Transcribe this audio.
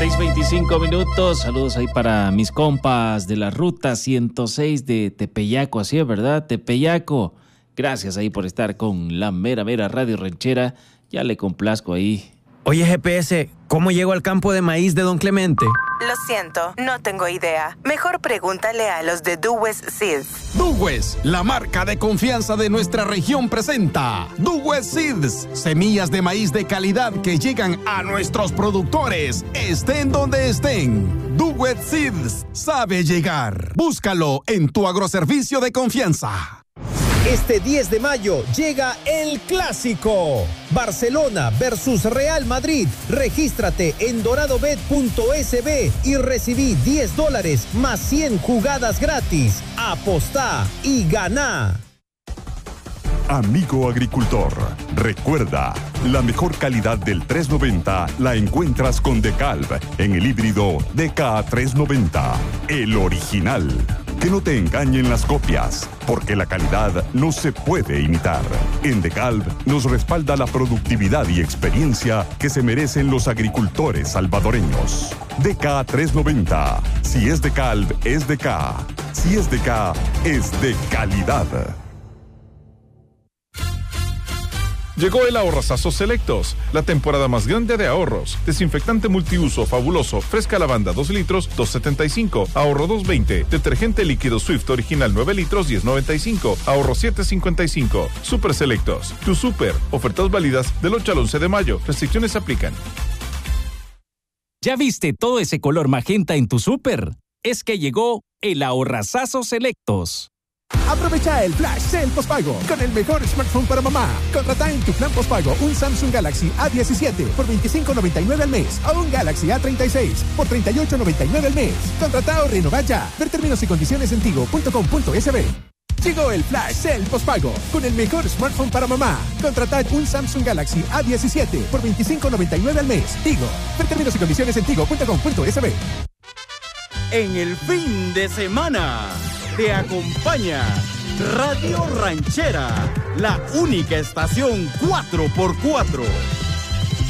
6:25. Saludos ahí para mis compas de la ruta 106 de Tepeyaco, así es, ¿verdad? Tepeyaco. Gracias ahí por estar con la mera radio ranchera. Ya le complazco ahí. Oye, GPS, ¿cómo llego al campo de maíz de Don Clemente? Lo siento, no tengo idea. Mejor pregúntale a los de Duwes Seeds. Duwes, la marca de confianza de nuestra región, presenta Duwes Seeds, semillas de maíz de calidad que llegan a nuestros productores, estén donde estén. Duwes Seeds sabe llegar. Búscalo en tu agroservicio de confianza. Este 10 de mayo llega el Clásico. Barcelona versus Real Madrid. Regístrate en doradobet.sb y recibí $10 más 100 jugadas gratis. Apostá y ganá. Amigo agricultor, recuerda, la mejor calidad del 390 la encuentras con DeKalb en el híbrido DK390, el original. Que no te engañen las copias, porque la calidad no se puede imitar. En DeKalb nos respalda la productividad y experiencia que se merecen los agricultores salvadoreños. DK390, si es DeKalb, es DK. Si es DK, es de calidad. Llegó el Ahorrazazo Selectos, la temporada más grande de ahorros. Desinfectante multiuso fabuloso, fresca lavanda 2 litros, $2.75, ahorro $2.20. Detergente líquido Swift original 9 litros, $10.95, ahorro $7.55. Super Selectos, tu super. Ofertas válidas del 8 al 11 de mayo. Restricciones aplican. ¿Ya viste todo ese color magenta en tu súper? Es que llegó el Ahorrazazo Selectos. Aprovecha el flash sale postpago con el mejor smartphone para mamá. Contrata en tu plan postpago un Samsung Galaxy A17 por $25.99 al mes o un Galaxy A36 por $38.99 al mes. Contrata o renová ya. Ver términos y condiciones en tigo.com.sb. Llegó el flash sale postpago con el mejor smartphone para mamá. Contratad un Samsung Galaxy A17 por $25.99 al mes. Tigo. Ver términos y condiciones en tigo.com.sb. En el fin de semana te acompaña Radio Ranchera, la única estación 4x4.